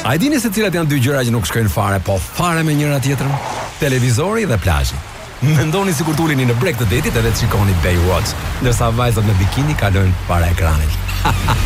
A dini se cilat janë dy gjëra që nuk shkojnë fare, po fare me njëra tjetrën? Televizori dhe plazhi. Mendoni sikur tuleni në breg të detit edhe të shikoni Baywatch, ndërsa vajzat në bikini kalojnë para ekranit.